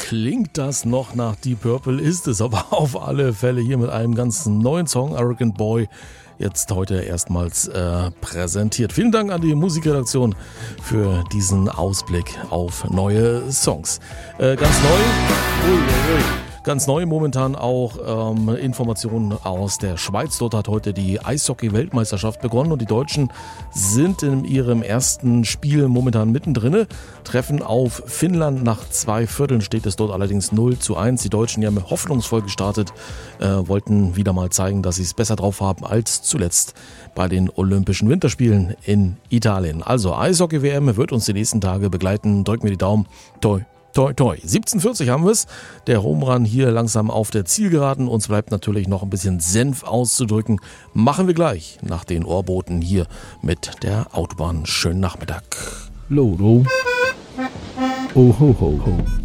Klingt das noch nach Deep Purple? Ist es aber auf alle Fälle hier mit einem ganz neuen Song, Arrogant Boy, jetzt heute erstmals präsentiert. Vielen Dank an die Musikredaktion für diesen Ausblick auf neue Songs. Ganz neu momentan auch Informationen aus der Schweiz. Dort hat heute die Eishockey-Weltmeisterschaft begonnen und die Deutschen sind in ihrem ersten Spiel momentan mittendrin, treffen auf Finnland. Nach 2 Vierteln steht es dort allerdings 0:1. Die Deutschen, die haben hoffnungsvoll gestartet, wollten wieder mal zeigen, dass sie es besser drauf haben als zuletzt bei den Olympischen Winterspielen in Italien. Also Eishockey-WM wird uns die nächsten Tage begleiten. Drück mir die Daumen. Toi, toi, toi. 17:40 haben wir es. Der Home Run hier langsam auf der Zielgeraden. Uns bleibt natürlich noch ein bisschen Senf auszudrücken. Machen wir gleich nach den Ohrboten hier mit der Autobahn. Schönen Nachmittag. Loro. Oh ho ho ho.